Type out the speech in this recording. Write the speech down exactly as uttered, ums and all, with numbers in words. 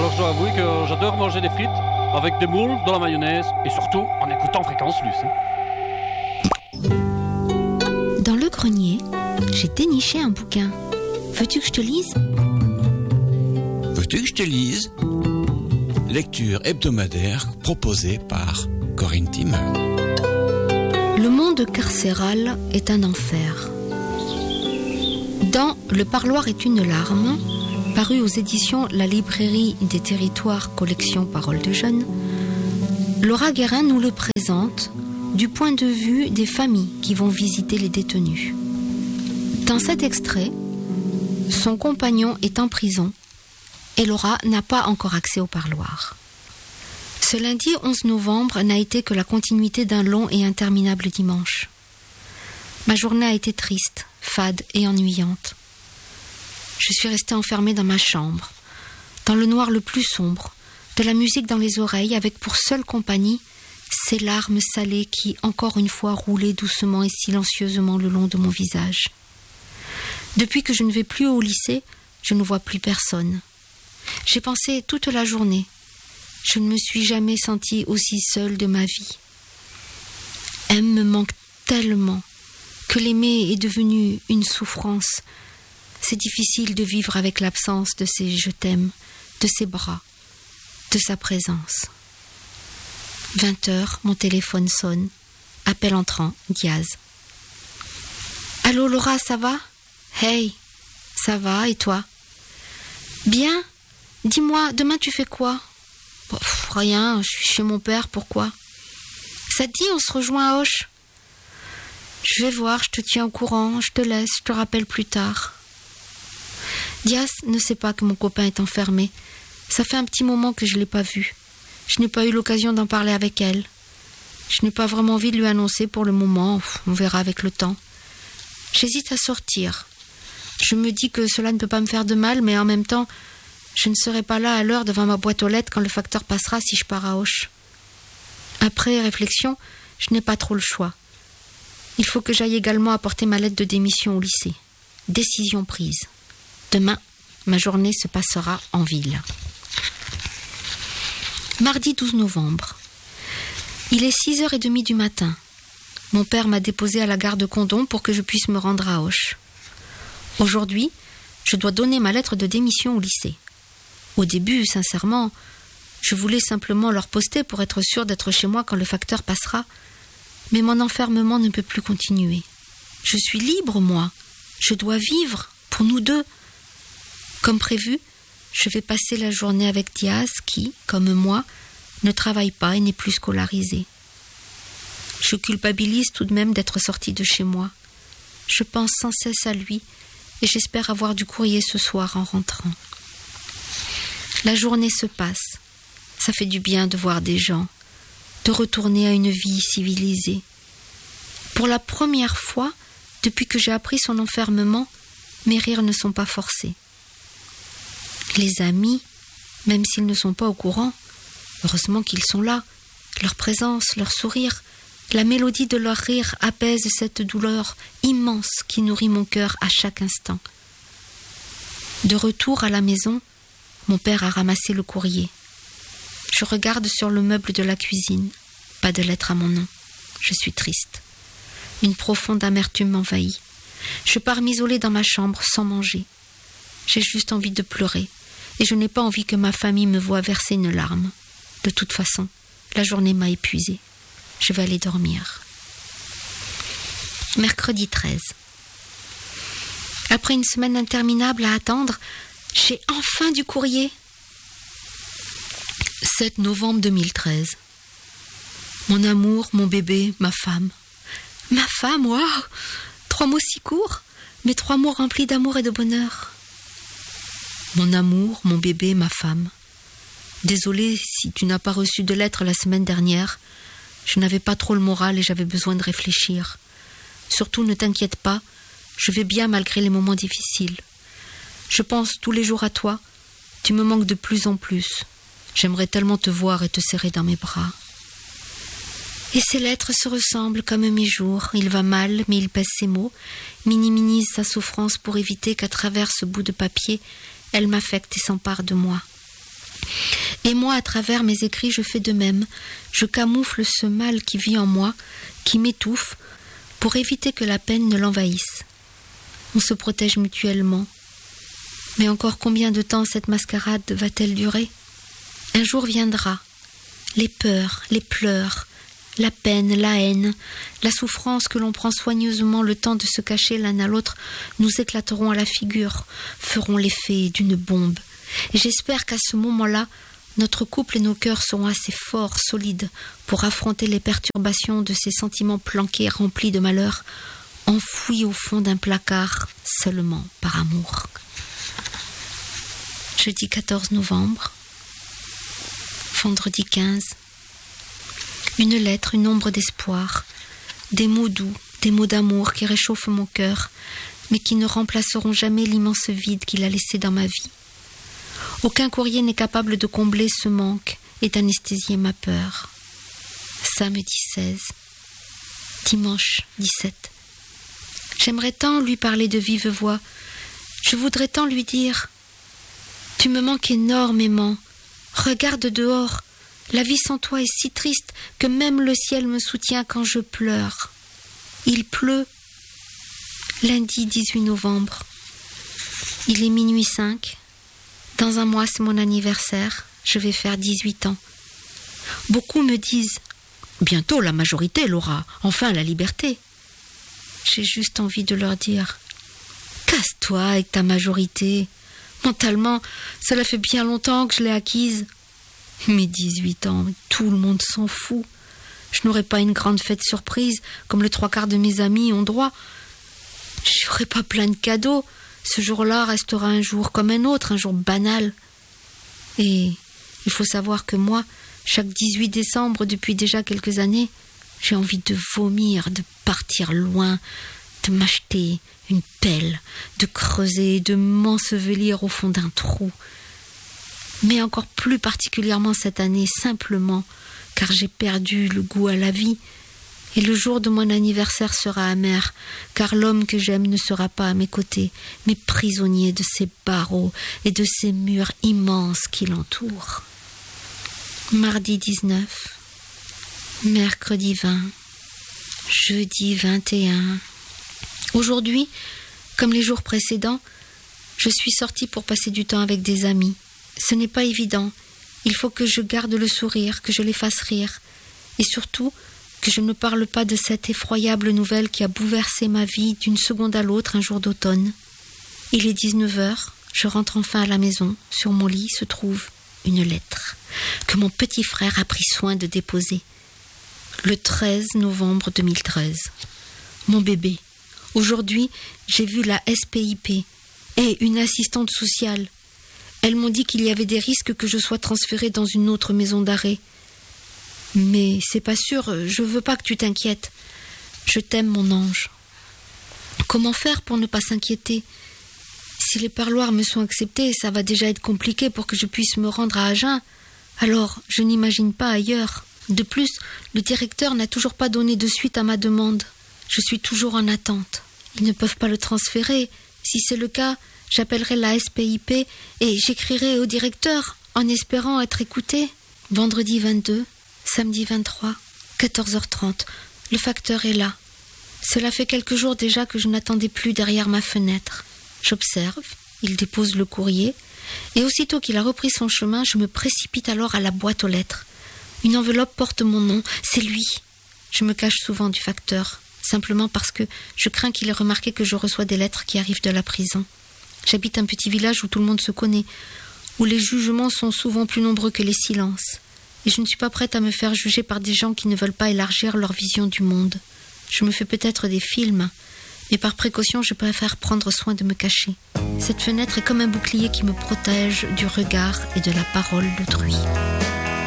Alors je dois avouer que j'adore manger des frites avec des moules, de la mayonnaise et surtout en écoutant Fréquence Plus. Hein. Dans le grenier, j'ai déniché un bouquin. Veux-tu que je te lise ? Veux-tu que je te lise ? Lecture hebdomadaire proposée par Corinne Timmer. Le monde carcéral est un enfer. Dans Le parloir est une larme, paru aux éditions La Librairie des Territoires, collection Paroles de Jeunes, Laura Guérin nous le présente du point de vue des familles qui vont visiter les détenus. Dans cet extrait, son compagnon est en prison et Laura n'a pas encore accès au parloir. Ce lundi onze novembre n'a été que la continuité d'un long et interminable dimanche. Ma journée a été triste, fade et ennuyante. Je suis restée enfermée dans ma chambre, dans le noir le plus sombre, de la musique dans les oreilles, avec pour seule compagnie ces larmes salées qui, encore une fois, roulaient doucement et silencieusement le long de mon visage. Depuis que je ne vais plus au lycée, je ne vois plus personne. J'ai pensé toute la journée. Je ne me suis jamais sentie aussi seule de ma vie. M me manque tellement que l'aimer est devenu une souffrance. C'est difficile de vivre avec l'absence de ses « je t'aime », de ses bras, de sa présence. vingt heures, mon téléphone sonne. Appel entrant, Diaz. Allô Laura, ça va ? Hey, ça va, et toi ? Bien. Dis-moi, demain tu fais quoi ? Bon, pff, rien, je suis chez mon père, pourquoi ? Ça te dit, on se rejoint à Auch ? Je vais voir, je te tiens au courant, je te laisse, je te rappelle plus tard. Diaz ne sait pas que mon copain est enfermé. Ça fait un petit moment que je ne l'ai pas vu. Je n'ai pas eu l'occasion d'en parler avec elle. Je n'ai pas vraiment envie de lui annoncer pour le moment, on verra avec le temps. J'hésite à sortir. Je me dis que cela ne peut pas me faire de mal, mais en même temps, je ne serai pas là à l'heure devant ma boîte aux lettres quand le facteur passera si je pars à Auch. Après réflexion, je n'ai pas trop le choix. Il faut que j'aille également apporter ma lettre de démission au lycée. Décision prise. Demain, ma journée se passera en ville. Mardi douze novembre. Il est six heures trente du matin. Mon père m'a déposé à la gare de Condom pour que je puisse me rendre à Auch. Aujourd'hui, je dois donner ma lettre de démission au lycée. Au début, sincèrement, je voulais simplement leur poster pour être sûre d'être chez moi quand le facteur passera. Mais mon enfermement ne peut plus continuer. Je suis libre, moi. Je dois vivre, pour nous deux. Comme prévu, je vais passer la journée avec Diaz qui, comme moi, ne travaille pas et n'est plus scolarisé. Je culpabilise tout de même d'être sortie de chez moi. Je pense sans cesse à lui et j'espère avoir du courrier ce soir en rentrant. La journée se passe. Ça fait du bien de voir des gens, de retourner à une vie civilisée. Pour la première fois, depuis que j'ai appris son enfermement, mes rires ne sont pas forcés. Les amis, même s'ils ne sont pas au courant, heureusement qu'ils sont là. Leur présence, leur sourire, la mélodie de leur rire apaise cette douleur immense qui nourrit mon cœur à chaque instant. De retour à la maison, mon père a ramassé le courrier. Je regarde sur le meuble de la cuisine. Pas de lettre à mon nom. Je suis triste. Une profonde amertume m'envahit. Je pars m'isoler dans ma chambre sans manger. J'ai juste envie de pleurer. Et je n'ai pas envie que ma famille me voie verser une larme. De toute façon, la journée m'a épuisée. Je vais aller dormir. Mercredi treize. Après une semaine interminable à attendre, j'ai enfin du courrier. sept novembre deux mille treize. Mon amour, mon bébé, ma femme. Ma femme, waouh! Trois mots si courts, mais trois mots remplis d'amour et de bonheur. Mon amour, mon bébé, ma femme. Désolée si tu n'as pas reçu de lettre la semaine dernière. Je n'avais pas trop le moral et j'avais besoin de réfléchir. Surtout, ne t'inquiète pas, je vais bien malgré les moments difficiles. Je pense tous les jours à toi. Tu me manques de plus en plus. J'aimerais tellement te voir et te serrer dans mes bras. Et ces lettres se ressemblent comme mes jours. Il va mal, mais il pèse ses mots, minimise sa souffrance pour éviter qu'à travers ce bout de papier, elle m'affecte et s'empare de moi. Et moi, à travers mes écrits, je fais de même. Je camoufle ce mal qui vit en moi, qui m'étouffe, pour éviter que la peine ne l'envahisse. On se protège mutuellement. Mais encore combien de temps cette mascarade va-t-elle durer ? Un jour viendra. Les peurs, les pleurs, la peine, la haine, la souffrance que l'on prend soigneusement le temps de se cacher l'un à l'autre nous éclateront à la figure, feront l'effet d'une bombe. Et j'espère qu'à ce moment-là, notre couple et nos cœurs seront assez forts, solides, pour affronter les perturbations de ces sentiments planqués, remplis de malheur, enfouis au fond d'un placard seulement par amour. Jeudi quatorze novembre, vendredi quinze. Une lettre, une ombre d'espoir, des mots doux, des mots d'amour qui réchauffent mon cœur, mais qui ne remplaceront jamais l'immense vide qu'il a laissé dans ma vie. Aucun courrier n'est capable de combler ce manque et d'anesthésier ma peur. Samedi seize, dimanche dix-sept. J'aimerais tant lui parler de vive voix. Je voudrais tant lui dire « Tu me manques énormément. Regarde dehors. La vie sans toi est si triste que même le ciel me soutient quand je pleure. Il pleut. » Lundi dix-huit novembre. Il est minuit cinq. Dans un mois, c'est mon anniversaire. Je vais faire dix-huit ans. Beaucoup me disent « Bientôt la majorité, Laura. Enfin la liberté. » J'ai juste envie de leur dire « Casse-toi avec ta majorité. Mentalement, cela fait bien longtemps que je l'ai acquise. Mes dix-huit ans, tout le monde s'en fout. Je n'aurai pas une grande fête surprise, comme le trois quarts de mes amis ont droit. Je n'aurai pas plein de cadeaux. Ce jour-là restera un jour comme un autre, un jour banal. Et il faut savoir que moi, chaque dix-huit décembre, depuis déjà quelques années, j'ai envie de vomir, de partir loin, de m'acheter une pelle, de creuser, de m'ensevelir au fond d'un trou. Mais encore plus particulièrement cette année, simplement, car j'ai perdu le goût à la vie. Et le jour de mon anniversaire sera amer, car l'homme que j'aime ne sera pas à mes côtés, mais prisonnier de ces barreaux et de ces murs immenses qui l'entourent. Mardi dix-neuf, mercredi vingt, jeudi vingt et un. Aujourd'hui, comme les jours précédents, je suis sortie pour passer du temps avec des amis. Ce n'est pas évident. Il faut que je garde le sourire, que je les fasse rire. Et surtout, que je ne parle pas de cette effroyable nouvelle qui a bouleversé ma vie d'une seconde à l'autre un jour d'automne. Il est dix-neuf heures, je rentre enfin à la maison. Sur mon lit se trouve une lettre que mon petit frère a pris soin de déposer. Le treize novembre deux mille treize. Mon bébé, aujourd'hui, j'ai vu la S P I P et une assistante sociale. Elles m'ont dit qu'il y avait des risques que je sois transférée dans une autre maison d'arrêt. Mais c'est pas sûr, je veux pas que tu t'inquiètes. Je t'aime, mon ange. Comment faire pour ne pas s'inquiéter ? Si les parloirs me sont acceptés, ça va déjà être compliqué pour que je puisse me rendre à Agen. Alors, je n'imagine pas ailleurs. De plus, le directeur n'a toujours pas donné de suite à ma demande. Je suis toujours en attente. Ils ne peuvent pas le transférer. Si c'est le cas, j'appellerai la S P I P et j'écrirai au directeur en espérant être écoutée. Vendredi vingt-deux, samedi vingt-trois, quatorze heures trente. Le facteur est là. Cela fait quelques jours déjà que je n'attendais plus derrière ma fenêtre. J'observe, il dépose le courrier, et aussitôt qu'il a repris son chemin, je me précipite alors à la boîte aux lettres. Une enveloppe porte mon nom, c'est lui. Je me cache souvent du facteur, simplement parce que je crains qu'il ait remarqué que je reçois des lettres qui arrivent de la prison. J'habite un petit village où tout le monde se connaît, où les jugements sont souvent plus nombreux que les silences. Et je ne suis pas prête à me faire juger par des gens qui ne veulent pas élargir leur vision du monde. Je me fais peut-être des films, mais par précaution, je préfère prendre soin de me cacher. Cette fenêtre est comme un bouclier qui me protège du regard et de la parole d'autrui.